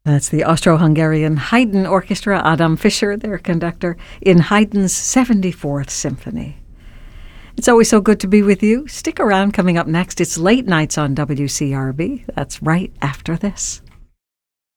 That's the Austro-Hungarian Haydn Orchestra, Adam Fischer, their conductor, in Haydn's 74th Symphony. It's always so good to be with you. Stick around. Coming up next, it's Late Nights on WCRB. That's right after this.